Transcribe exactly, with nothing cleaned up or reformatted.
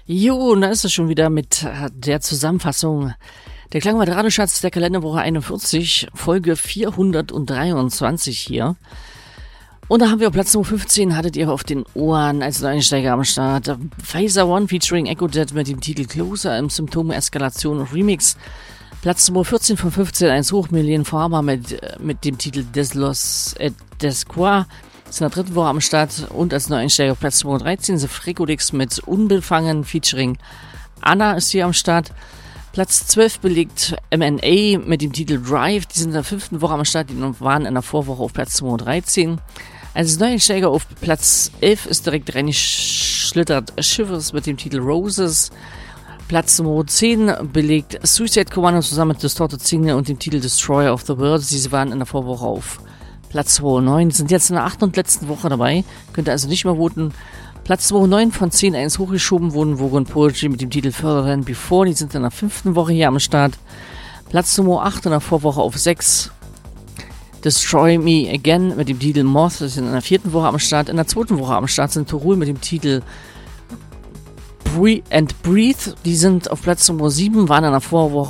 Jo, und da ist es schon wieder mit äh, der Zusammenfassung der Klangwald Radioschatz der Kalenderwoche einundvierzig, Folge vierhundertdreiundzwanzig hier. Und da haben wir auf Platz Nummer fünfzehn, hattet ihr auf den Ohren als Einsteiger am Start, Phaser One featuring Echo Dead mit dem Titel Closer im Symptome-Eskalation Remix. Platz Nummer vierzehn von fünfzehn, eins hoch, Millen Farmer mit, mit dem Titel Des Los et Desquar. Ist in der dritten Woche am Start. Und als Neueinsteiger Platz Nummer dreizehn, The Frekodix mit Unbefangen featuring Anna ist hier am Start. Platz zwölf belegt M N A mit dem Titel Drive. Die sind in der fünften Woche am Start, die waren in der Vorwoche auf Platz Nummer dreizehn. Als Neueinsteiger auf Platz elf ist direkt reingeschlittert Shivers mit dem Titel Roses. Platz Nummer zehn belegt Suicide Commando zusammen mit Distorted Signal und dem Titel Destroyer of the World. Sie waren in der Vorwoche auf Platz zweihundertneun, sind jetzt in der achten und letzten Woche dabei, könnt ihr also nicht mehr voten. Platz zweihundertneun von zehn, eins hochgeschoben wurden Vogue und Poetry mit dem Titel Further Than Before, die sind in der fünften Woche hier am Start. Platz Nummer acht in der Vorwoche auf sechs, Destroy Me Again mit dem Titel Moth, die sind in der vierten Woche am Start. In der zweiten Woche am Start sind Torul mit dem Titel Breathe and Breathe, die sind auf Platz Nummer sieben, waren in der Vorwoche